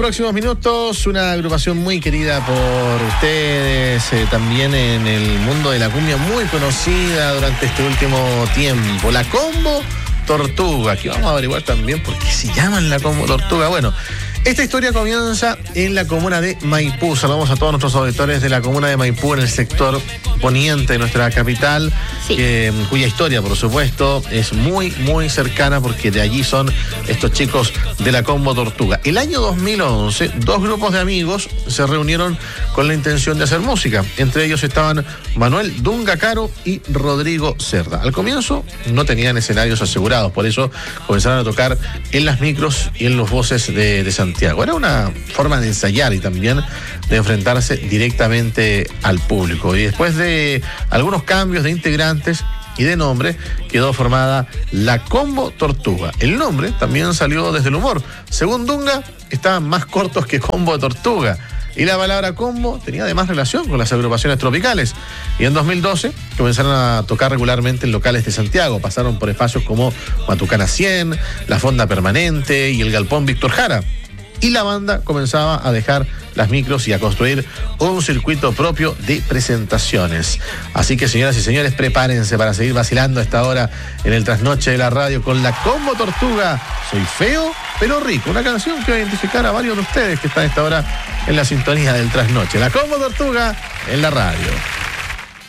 Próximos minutos, una agrupación muy querida por ustedes, también en el mundo de la cumbia, muy conocida durante este último tiempo, la Combo Tortuga. Aquí vamos a averiguar también por qué se llaman la Combo Tortuga. Bueno, esta historia comienza en la comuna de Maipú. Saludamos a todos nuestros auditores de la comuna de Maipú, en el sector poniente de nuestra capital, sí, cuya historia, por supuesto, es muy, muy cercana, porque de allí son estos chicos de la Combo Tortuga. El año 2011, dos grupos de amigos se reunieron con la intención de hacer música. Entre ellos estaban Manuel Dunga Caro y Rodrigo Cerda. Al comienzo no tenían escenarios asegurados, por eso comenzaron a tocar en las micros y en los voces de Santiago. Era una forma de ensayar y también de enfrentarse directamente al público. Y después de algunos cambios de integrantes y de nombre, quedó formada la Combo Tortuga. El nombre también salió desde el humor. Según Dunga, estaban más cortos que Combo de Tortuga. Y la palabra combo tenía además relación con las agrupaciones tropicales. Y en 2012 comenzaron a tocar regularmente en locales de Santiago. Pasaron por espacios como Matucana 100, La Fonda Permanente y el Galpón Víctor Jara. Y la banda comenzaba a dejar las micros y a construir un circuito propio de presentaciones. Así que, señoras y señores, prepárense para seguir vacilando a esta hora en el trasnoche de la radio con la Combo Tortuga. Soy feo, pero rico. Una canción que va a identificar a varios de ustedes que están a esta hora en la sintonía del trasnoche. La Combo Tortuga en la radio.